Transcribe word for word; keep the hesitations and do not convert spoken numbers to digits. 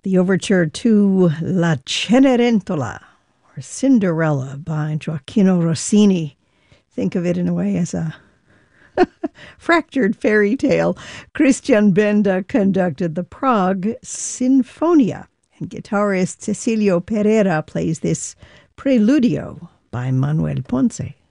The overture to La Cenerentola, or Cinderella, by Gioacchino Rossini. Think of it in a way as a fractured fairy tale. Christian Benda conducted the Prague Sinfonia, and guitarist Cecilio Pereira plays this Preludio by Manuel Ponce.